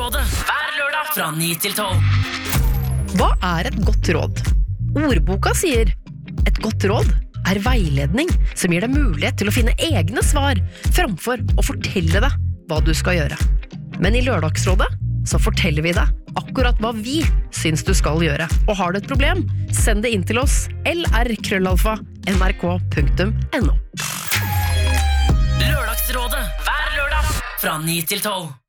Lørdagsrådet hver lørdag fra 9 til 12. Hva er et godt råd? Ordboka sier et godt råd er veiledning som gir deg mulighet til å finne egne svar framfor å fortelle deg hva du skal gjøre. Men i Lørdagsrådet så forteller vi deg akkurat hva vi syns du skal gjøre. Og har du et problem, send det inn til oss lr@nrk.no. Lørdagsrådet hver lørdag fra 9 til 12.